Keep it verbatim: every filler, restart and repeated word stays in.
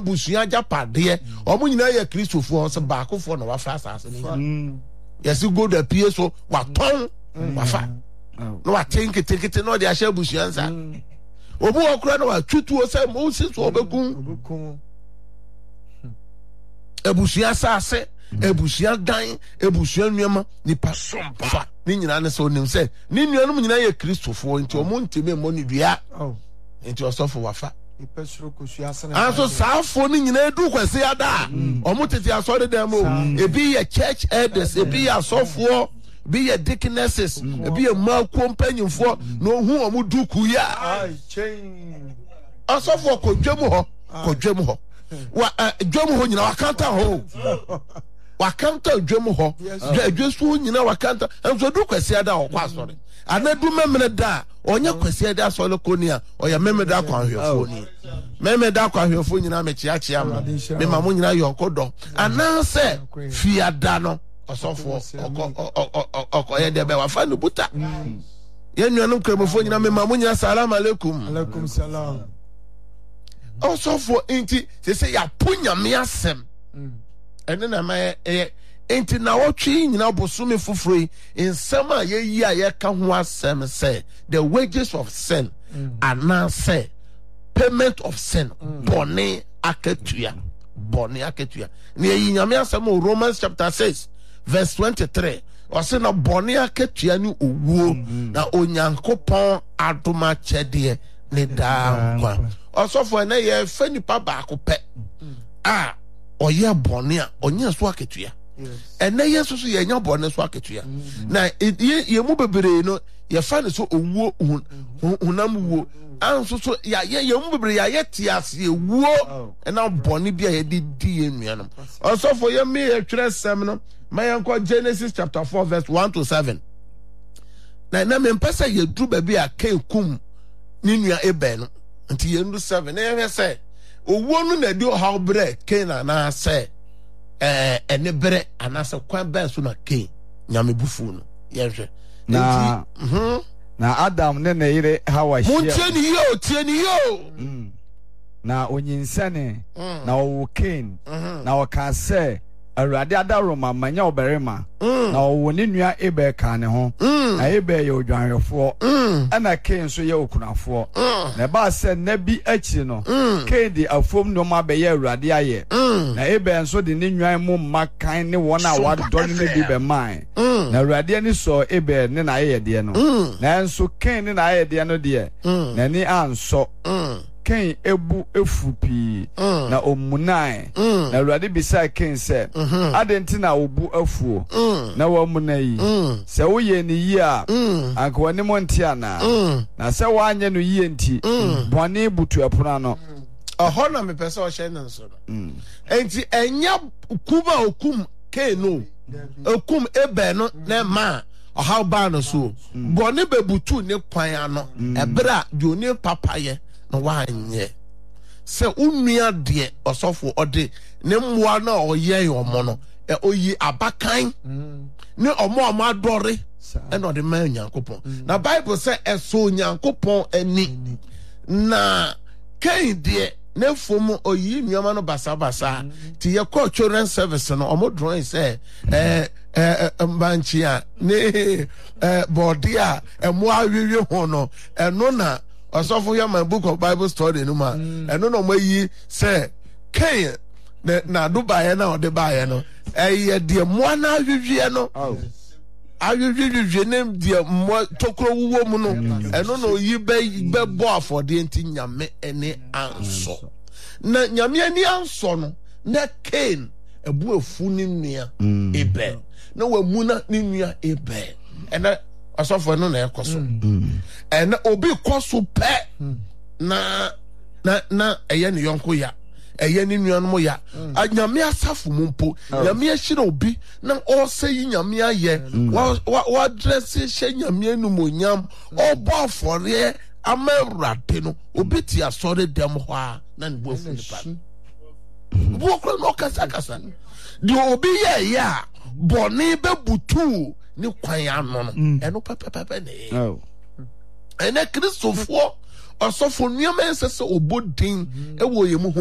busuya japade omo nyina ye kristofo so baakofo na wafa asase ni yes go da pie so waton wafa no wa tinki tinki no de ahye busuya nsa obu okura na wa tutu o se mo si so obekun ebusuya asase ebusuya dan ebusuya nuama nipa sompa ni nyina ne so nim se ni nuanum nyina ye kristofo nti omo nteme mo ni dua nti osofo wafa anso saafo ni nyina edu kwase ada omo tete asore dem o ebi ye church elders ebi ye asofo ebi ye deaconesses ebi ye ma kompanyimfo no hu omo duku ya asofo ko dwem ho ko dwem ho wa dwem ho nyina wakanta ho wakanta dwem ho dwesu nyina wakanta anso du kwase ada o kwa asore anadu memene da onye kwase ada asole konia oya memede akwa hwefo ni memede akwa hwefo nyina mechia chia ma me mamu nyina yonkodo ananse fiada no osofo okoye de be wafa no buta yenuanum kremofo nyina me mamu nyina salam alaikum alaikum salam osofo inti se se ya punya me asem ene na ma e enti na wotwe nyina bosome foforo ensem a ye yi a ye ka ho asem say the wages of sin and now say payment of sin bone aketua bone aketua na yi nyame asem Romans chapter six verse twenty-three o say na bone aketua ni owuo na onyankopon adoma chede ne da kwa osofo na ye fa nipa ba ko pe a oye bone a onye so aketua ene yesu so ye nya bone so aketua na ye mu bebere no ye fa ne so owuo hunam wuo anso so ya ye mu bebere ya ye tiase wuo na bone bia ye di di enuanom osofo ye me ye twere sem no mayanko Genesis chapter four verse one to seven na na me mpesa ye dru ba bia kan kum ni nua ebe no nti ye ndu seven na ye say owuo no na di o how bre Canaan na say eh ene bere anase kwan ba so na Cain nyame bufu no yehwe na mhm na Adam ne ne yire Hawa hia mutieni yo tieni yo na onyinsane na owo Cain na oka se Awurade adaroma manya oberema na owo ne nua Abel ka ne ho na Abel ye odwanhwefo ana Cain so ye okunafo na ba se nabi achi no Cain di afom no ma be ye Awurade aye na Abel nso de ne nua mu makan ne wona wadɔ ne bi be man na Awurade ani so Abel ne na aye de no na nso Cain ne na aye de no de na ni anso Cain ebu efu pi na omunai na Awurade bisa Cain se adenti na obu afuo na wa munai se wo ye ni yi a anka wani monti ana na se wa anye no yi enti bone butu apuna no oho na me pese o hye ne nso no enti enya kuma okum Cain no okum Abel no na ma oha ba no so bone bebutu ne kwan ano ebra de oni papaye no wanye se unua de osofo ode ne mmoa na oye yomo no e oyi abakan ne omo amadore e no de man Nyankopon na Bible say eso Nyankopon ani na Cain de ne fom oyi nuama no basa basa ti ye call children service no omo drawing say eh eh mbanchia ne eh bodia emo awiwi ho no eno na osofo ya my book of Bible study no ma eno no mayi say Cain na Dubai na ode bae no eh de mo na awiwi no awiwi ne de mo tokro wuwo mu no eno no yi be be bo afode enti nyame ene anso na nyame ani anso no na Cain ebu efu ni nua Abel na wa mu na ni nua Abel ena asofo no na ekoso ena obi koso pe na na na eye ne yonko ya eye ni nuanom ya anyame asafo mumpo nyame ahire obi na o seyi nyame aye wa wa dress hye nyame anumonyam obo afore amawrade no obi ti asore dem ho a na ne bo afu nipa bo kro no kasa kasa di obi ye ya boni bebutu ni kwan ano no eno pepepepe ne oh ene kristofo osofo nuama ensese obodin ewo yemu